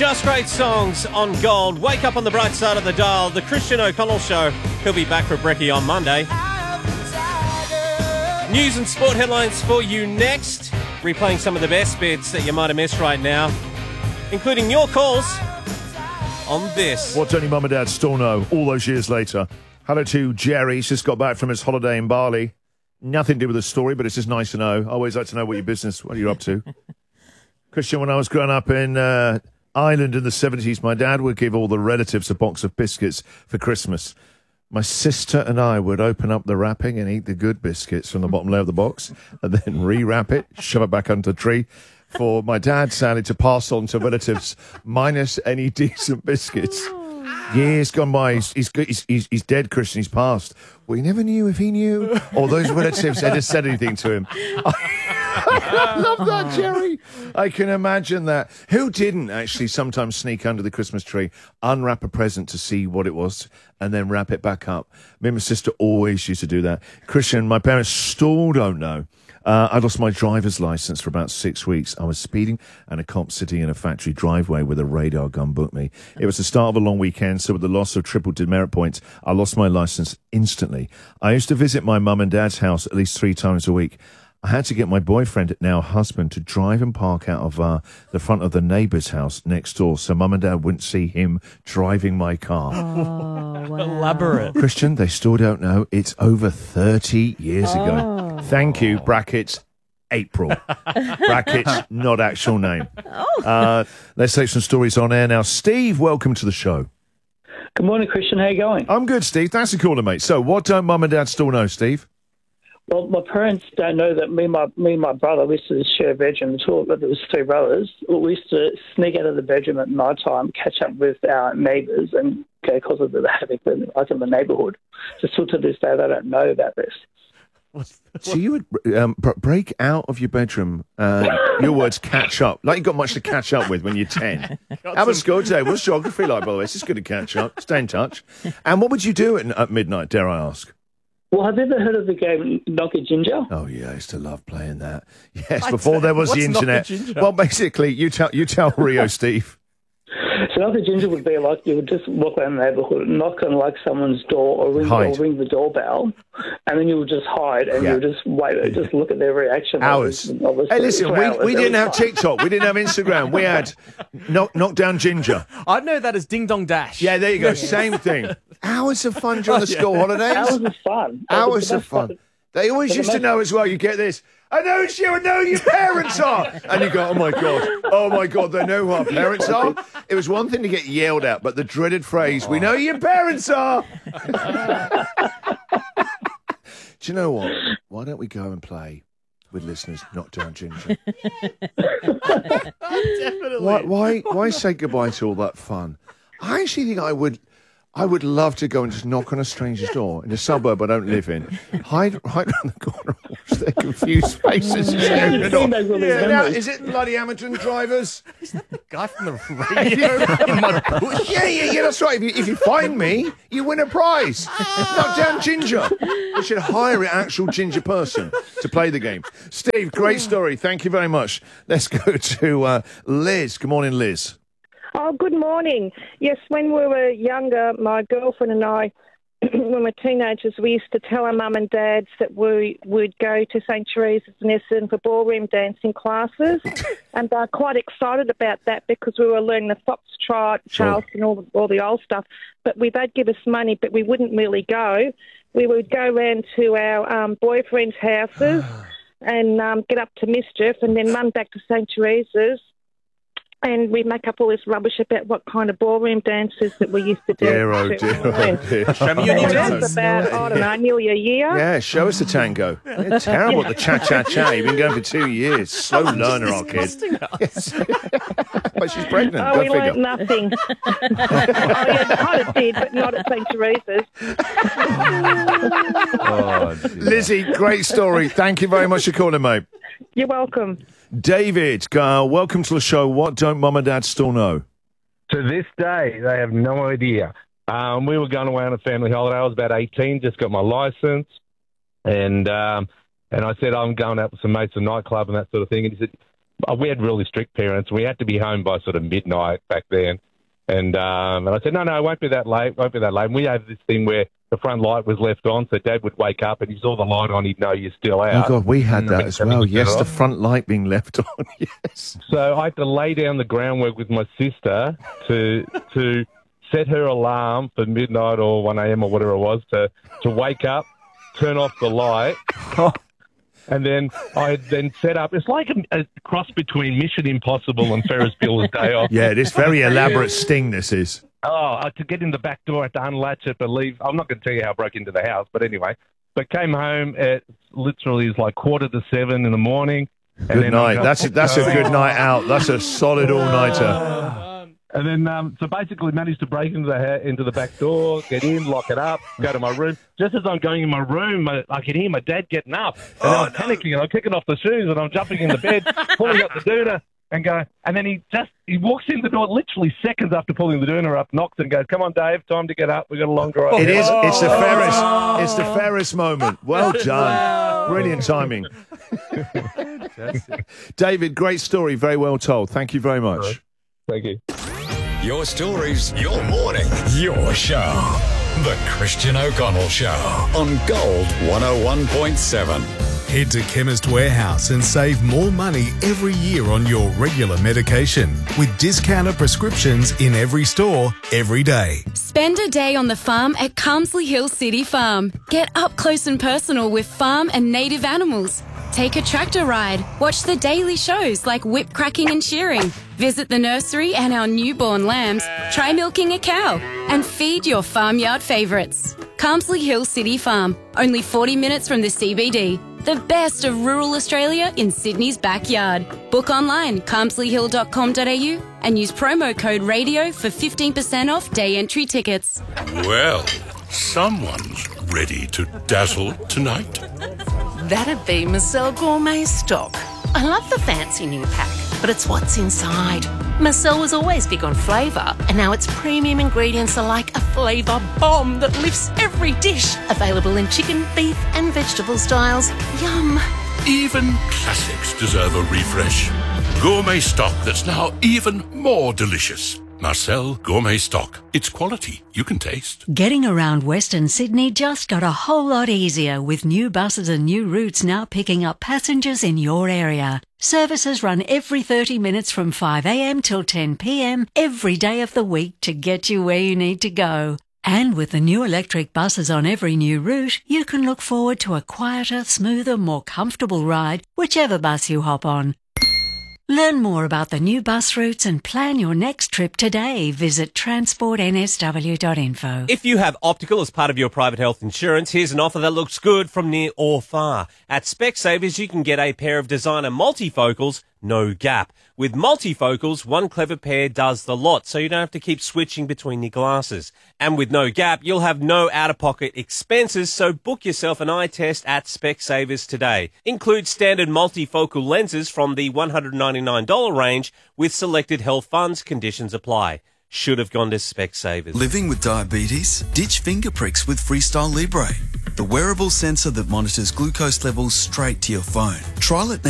Just great songs on Gold. Wake up on the bright side of the dial. The Christian O'Connell Show. He'll be back for Brekkie on Monday. News and sport headlines for you next. Replaying some of the best bits that you might have missed right now, including your calls on this. What don't your mum and dad still know all those years later? Hello to Jerry. He's just got back from his holiday in Bali. Nothing to do with the story, but it's just nice to know. I always like to know what you're up to. Christian, when I was growing up in Ireland in the 70s, my dad would give all the relatives a box of biscuits for Christmas. My sister and I would open up the wrapping and eat the good biscuits from the bottom layer of the box and then re-wrap it, shove it back under the tree for my dad, sadly, to pass on to relatives minus any decent biscuits. Years gone by, he's dead, Christian, he's passed. We never knew if he knew or those relatives had said anything to him. I love that, Jerry. I can imagine that. Who didn't actually sometimes sneak under the Christmas tree, unwrap a present to see what it was, and then wrap it back up? Me and my sister always used to do that. Christian, my parents still don't know. I lost my driver's license for about 6 weeks. I was speeding and a cop sitting in a factory driveway with a radar gun booked me. It was the start of a long weekend, so with the loss of triple demerit points, I lost my license instantly. I used to visit my mum and dad's house at least 3 times a week. I had to get my boyfriend, now husband, to drive and park out of the front of the neighbour's house next door so mum and dad wouldn't see him driving my car. Oh, wow. Elaborate. Christian, they still don't know. It's over 30 years ago. Thank you, brackets, April. Brackets, not actual name. Let's take some stories on air now. Steve, welcome to the show. Good morning, Christian. How you going? I'm good, Steve. Thanks for calling, mate. So what don't mum and dad still know, Steve? Well, my parents don't know that me and my brother, we used to share a bedroom. But there was 3 brothers. We used to sneak out of the bedroom at night time, catch up with our neighbours, and go because of the havoc in the neighbourhood. So still to this day, they don't know about this. So you would break out of your bedroom, your words, catch up. Like you've got much to catch up with when you're 10. How was school today? What's geography like, by the way? It's just good to catch up, stay in touch. And what would you do at midnight, dare I ask? Well, have you ever heard of the game Knock a Ginger? Oh, yeah, I used to love playing that. Yes, before there was the internet. Well, basically, you tell Rio, Steve. So Knock a Ginger would be like you would just walk around the neighbourhood, knock on like someone's door or ring the doorbell, and then you would just hide and you would just wait, just look at their reaction. Hours. Hey, listen, we didn't have TikTok. We didn't have Instagram. We had Knock Down Ginger. I know that as Ding Dong Dash. Yeah, there you go. Same thing. Hours of fun during the school holidays. Hours of fun. Hours of fun. They always used to know as well. You get this. I know it's you. I know who your parents are. And you go, oh, my God, they know who our parents are. It was one thing to get yelled at, but the dreaded phrase, we know who your parents are. Do you know what? Why don't we go and play with listeners Knock Down Ginger? Definitely. Why say goodbye to all that fun? I actually think I would love to go and just knock on a stranger's door in a suburb I don't live in, hide around the corner and watch their confused faces. Is it bloody Hamilton drivers? Is that the guy from the radio in my bush? Yeah, that's right. If you find me, you win a prize. Knock Down Ginger. We should hire an actual ginger person to play the game. Steve, great story. Thank you very much. Let's go to Liz. Good morning, Liz. Oh, good morning. Yes, when we were younger, my girlfriend and I, when we were teenagers, we used to tell our mum and dads that we would go to St. Teresa's in Essendon for ballroom dancing classes. And they're quite excited about that because we were learning the foxtrot, Charleston, all the old stuff. But they'd give us money, but we wouldn't really go. We would go round to our boyfriends' houses and get up to mischief and then run back to St. Teresa's. And we make up all this rubbish about what kind of ballroom dances that we used to do. Dear. Show me your new dance. About, I don't know, nearly a year. Yeah, show us the tango. You're terrible at the cha-cha-cha. You've been going for 2 years. Slow learner, our kid. Yes. But she's pregnant. Oh, we learned nothing. Kind of did, but not at St. Teresa's. Lizzie, great story. Thank you very much for calling, mate. You're welcome. David, welcome to the show. What don't mum and dad still know? To this day, they have no idea. We were going away on a family holiday. I was about 18, just got my license. And I said, I'm going out with some mates to a nightclub and that sort of thing. And he said, we had really strict parents. We had to be home by sort of midnight back then. And I said, no, it won't be that late, And we had this thing where the front light was left on, so Dad would wake up and he saw the light on, he'd know you're still out. Oh, God, we had that as well. Yes, the front light being left on, yes. So I had to lay down the groundwork with my sister to set her alarm for midnight or 1 a.m. or whatever it was to wake up, turn off the light. And then I then set up. It's like a cross between Mission Impossible and Ferris Bueller's Day Off. Yeah, it is very elaborate sting, this is. To get in the back door, I had to unlatch it to leave. I'm not going to tell you how I broke into the house, but anyway. But came home at literally is like 6:45 in the morning. Good night. That's a good night out. That's a solid all-nighter. And then, so basically managed to break into the back door, get in, lock it up, go to my room. Just as I'm going in my room, I can hear my dad getting up. And I'm panicking, and I'm kicking off the shoes, and I'm jumping in the bed, pulling up the doona, and then he walks in the door literally seconds after pulling the doona up, knocks and goes, "Come on, Dave, time to get up. We've got a long drive." It's the Ferris moment. Well done. Brilliant timing. David, great story. Very well told. Thank you very much. Thank you. Your stories, your morning, your show. The Christian O'Connell Show on Gold 101.7. Head to Chemist Warehouse and save more money every year on your regular medication with discounted prescriptions in every store, every day. Spend a day on the farm at Carmsley Hill City Farm. Get up close and personal with farm and native animals. Take a tractor ride. Watch the daily shows like whip cracking and shearing. Visit the nursery and our newborn lambs. Try milking a cow. And feed your farmyard favourites. Carmsley Hill City Farm. Only 40 minutes from the CBD. The best of rural Australia in Sydney's backyard. Book online, carmsleyhill.com.au and use promo code RADIO for 15% off day entry tickets. Well, someone's ready to dazzle tonight. That'd be Marcel Gourmet Stock. I love the fancy new pack, but it's what's inside. Marcel was always big on flavour, and now its premium ingredients are like a flavour bomb that lifts every dish. Available in chicken, beef and vegetable styles. Yum. Even classics deserve a refresh. Gourmet stock that's now even more delicious. Marcel Gourmet Stock. It's quality you can taste. Getting around Western Sydney just got a whole lot easier with new buses and new routes now picking up passengers in your area. Services run every 30 minutes from 5 a.m. till 10 p.m. every day of the week to get you where you need to go. And with the new electric buses on every new route, you can look forward to a quieter, smoother, more comfortable ride, whichever bus you hop on. Learn more about the new bus routes and plan your next trip today. Visit transportnsw.info. If you have optical as part of your private health insurance, here's an offer that looks good from near or far. At Specsavers, you can get a pair of designer multifocals, no gap. With multifocals, one clever pair does the lot, so you don't have to keep switching between your glasses. And with no gap, you'll have no out-of-pocket expenses, so book yourself an eye test at Specsavers today. Include standard multifocal lenses from the $199 range with selected health funds. Conditions apply. Should have gone to Specsavers. Living with diabetes? Ditch finger pricks with Freestyle Libre, the wearable sensor that monitors glucose levels straight to your phone. Trial it now.